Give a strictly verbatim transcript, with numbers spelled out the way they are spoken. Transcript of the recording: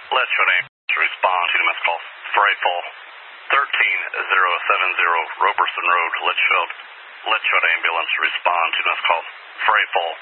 Letchford ambulance, respond to domestic call. Frightful. thirteen zero seven zero Roberson Road, Litchfield. Letchford ambulance, respond to domestic call. Frightful.